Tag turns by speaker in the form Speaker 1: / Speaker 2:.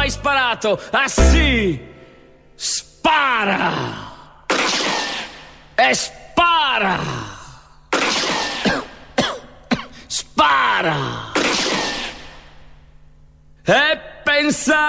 Speaker 1: hai sparato? Ah sì! Spara! E spara! Spara! E pensa